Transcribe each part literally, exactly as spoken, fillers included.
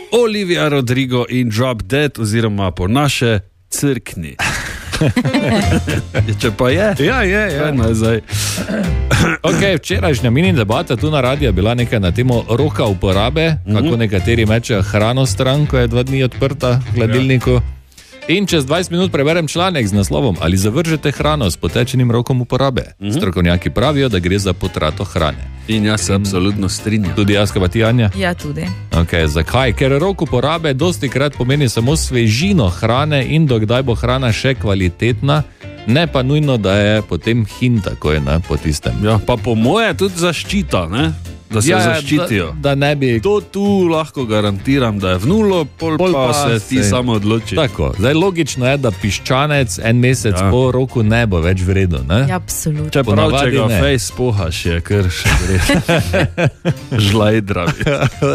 Olivia Rodrigo in Drop Dead, oziroma po naše crkni. Če pa je, ja, je, je. Nazaj. Okay, včerajšnja mini debata tu na radiju je bila nekaj na temo roka uporabe, mm-hmm. kako nekateri mečejo hrano stran, ko je dva dni odprta v hladilniku. Ja. In čez dvajset minut preberem članek z naslovom Ali zavržete hrano s potečenim rokom uporabe. Mm-hmm. Strokovnjaki pravijo, da gre za potrato hrane. In jaz se absolutno strinjam. Tudi jaz, kaj pa ti, Anja? Ja, tudi. Okay, zakaj? Ker rok uporabe dosti krat pomeni samo svežino hrane in dokdaj bo hrana še kvalitetna, ne pa nujno, da je potem hin takoj, ne, po tistem. Ja, pa po moje tudi zaščita, ne? Da se ja, zaščitijo. Da, da ne bi... To tu lahko garantiram, da je v nulo, pol, pol pa, pa se ti se... samo odloči. Tako, zdaj logično je, da piščanec en mesec ja. po roku ne bo več vredo, ne? Ja, absolutno. Če prav, če ga fejs pohaš, je kar še gre. Žlajdravi.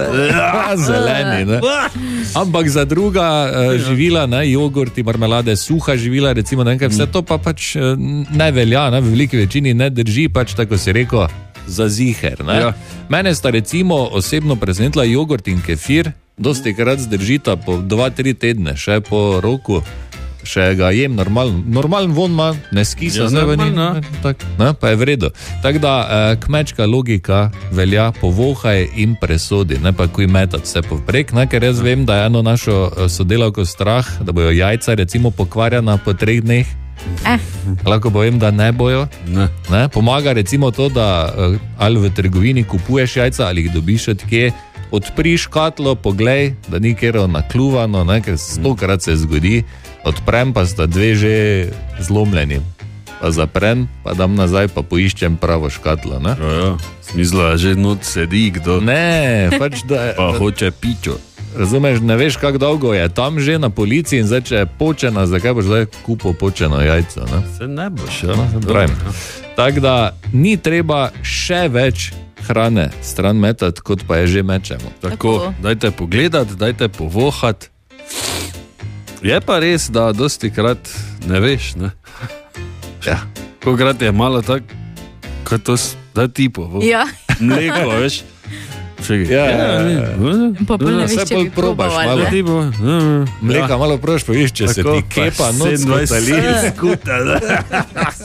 Zeleni, ne? Ampak za druga uh, živila, ne, jogurti, marmelade, suha živila, recimo, nekaj, vse to pa pač uh, ne velja, ne, v veliki večini ne drži, pač tako si rekel, za ziher, ne? Ja. Mene sta recimo osebno presenetila jogurt in kefir, dosti krat zdržita po dva tri tedne, še po roku, še ga jem normalen, normalen von ima, ne skisa, ja, zdaj ni, tak, ne, pa je vredo. Tako da eh, kmečka logika velja, povohaj in presodi, ne pa kuj metati vse povprek, ne, ker jaz vem, da je eno našo sodelavko strah, da bojo jajca recimo pokvarjena po treh dneh. Eh. Lahko povem, da ne bojo. Ne. Ne? Pomaga recimo to, da ali v trgovini kupuješ jajca ali jih dobiš od kje, odpriš škatlo, poglej, da ni kjero nakluvano, ne? Ker stokrat se zgodi, odprem pa sta dve že zlomljeni. Pa zaprem, pa dam nazaj, pa poiščem pravo škatlo. Ne? Ja, ja. Smisla, že not sedi kdo. Ne, pač da... pa hoče pičo. Razumeš, ne veš, kako dolgo je tam že na policiji in zdaj, če je počena, zakaj boš zdaj kupil počeno jajco? Ne? Se ne boš, ja. No, tako da ni treba še več hrane stran metati, kot pa je že mečemo. Tako, Tako. Dajte pogledati, dajte povohati. Je pa res, da dosti krat ne veš, ne? Ja. Kokrat je malo tak, kot to, da ti povohati. Ja. Mleko, veš? Ja, ja, ja. Pa pol ne veš, če bi probaš, malo mleka, malo probaš, pa viš, če se ti kepa noc skutali.